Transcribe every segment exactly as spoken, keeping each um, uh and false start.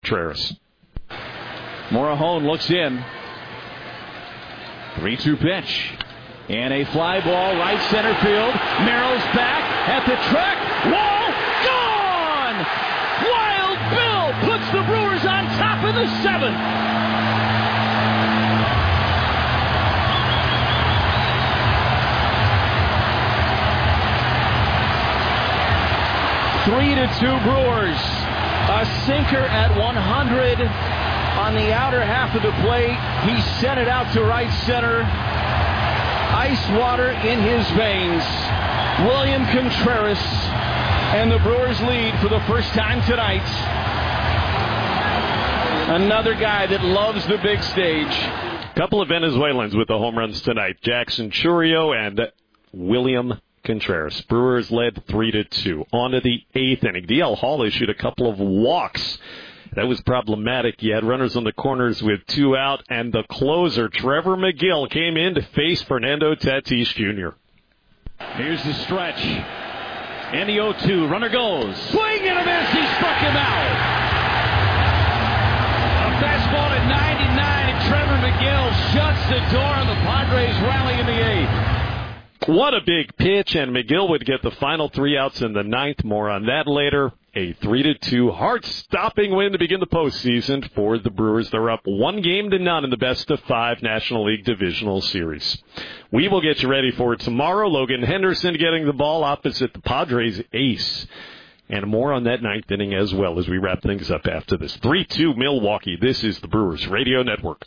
Contreras. Morahone looks in. three two pitch. And a fly ball right center field. Merrill's back at the track. Wall gone! Wild Bill puts the Brewers on top of the seventh. Three to two Brewers. A sinker at one hundred on the outer half of the plate. He sent it out to right center. Ice water in his veins. William Contreras and the Brewers lead for the first time tonight. Another guy that loves the big stage. Couple of Venezuelans with the home runs tonight. Jackson Chourio and William Contreras. Brewers led three to two. On to the eighth inning. D L Hall issued a couple of walks. That was problematic. You had runners on the corners with two out, and the closer, Trevor McGill, came in to face Fernando Tatis Junior Here's the stretch. And the oh two. Runner goes. Swing and a miss. He struck him out. A fastball at ninety-nine, and Trevor McGill shuts the door on the Padres rally in the eighth. What a big pitch, and McGill would get the final three outs in the ninth. More on that later. A three to two heart-stopping win to begin the postseason for the Brewers. They're up one game to none in the best of five National League Divisional Series. We will get you ready for it tomorrow. Logan Henderson getting the ball opposite the Padres ace. And more on that ninth inning as well as we wrap things up after this. three two Milwaukee. This is the Brewers Radio Network.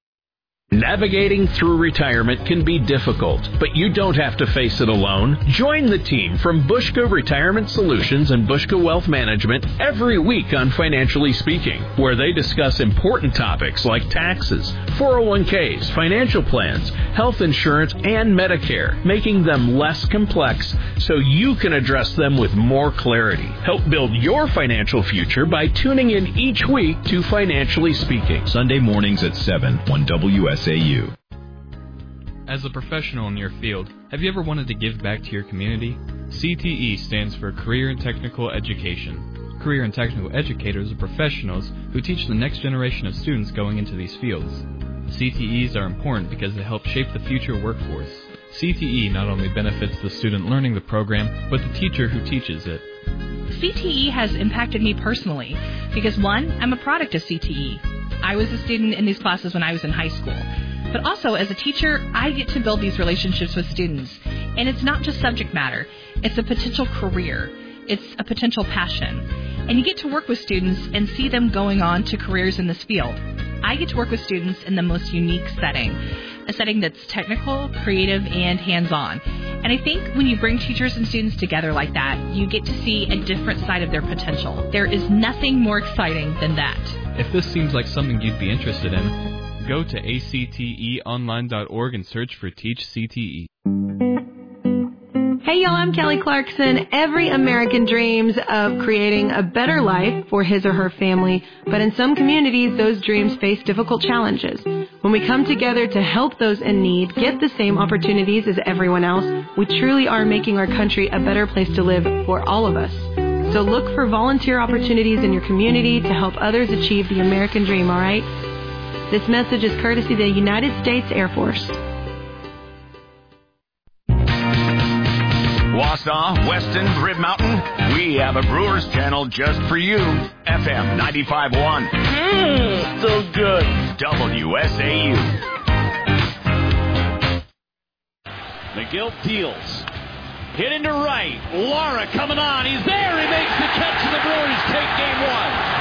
Navigating through retirement can be difficult, but you don't have to face it alone. Join the team from Bushka Retirement Solutions and Bushka Wealth Management every week on Financially Speaking, where they discuss important topics like taxes, four oh one k's, financial plans, health insurance, and Medicare, making them less complex so you can address them with more clarity. Help build your financial future by tuning in each week to Financially Speaking. Sunday mornings at seven on W S A U. As a professional in your field, have you ever wanted to give back to your community? C T E stands for Career and Technical Education. Career and Technical Educators are professionals who teach the next generation of students going into these fields. C T Es are important because they help shape the future workforce. C T E not only benefits the student learning the program, but the teacher who teaches it. C T E has impacted me personally because, one, I'm a product of C T E. I was a student in these classes when I was in high school. But also, as a teacher, I get to build these relationships with students. And it's not just subject matter. It's a potential career. It's a potential passion. And you get to work with students and see them going on to careers in this field. I get to work with students in the most unique setting, a setting that's technical, creative, and hands-on. And I think when you bring teachers and students together like that, you get to see a different side of their potential. There is nothing more exciting than that. If this seems like something you'd be interested in, go to A C T E online dot org and search for Teach C T E. Hey y'all, I'm Kelly Clarkson. Every American dreams of creating a better life for his or her family, but in some communities, those dreams face difficult challenges. When we come together to help those in need get the same opportunities as everyone else, we truly are making our country a better place to live for all of us. So look for volunteer opportunities in your community to help others achieve the American dream, all right? This message is courtesy of the United States Air Force. Wausau, Weston, Rib Mountain, we have a Brewers channel just for you. F M ninety-five point one. Mmm, so good. W S A U. McGill deals. Hit into right. Lara coming on. He's there. He makes the catch, and the Brewers take game one.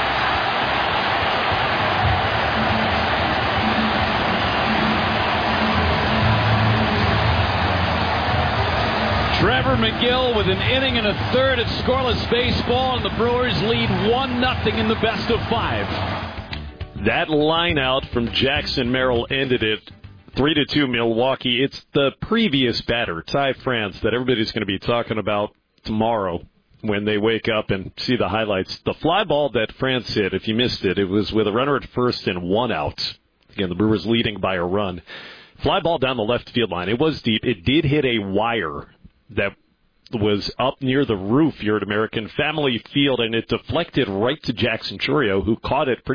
Trevor McGill with an inning and a third at scoreless baseball, and the Brewers lead one nothing in the best of five. That line out from Jackson Merrill ended it. three to two Milwaukee. It's the previous batter, Ty France, that everybody's going to be talking about tomorrow when they wake up and see the highlights. The fly ball that France hit, if you missed it, it was with a runner at first and one out. Again, the Brewers leading by a run. Fly ball down the left field line. It was deep. It did hit a wire that was up near the roof here at American Family Field, and it deflected right to Jackson Chourio, who caught it pretty